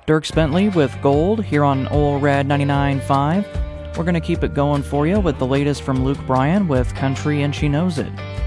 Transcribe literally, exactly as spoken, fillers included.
Dirk Bentley with Gold here on Old Rad ninety-nine point five. We're going to keep it going for you with the latest from Luke Bryan with Country and She Knows It.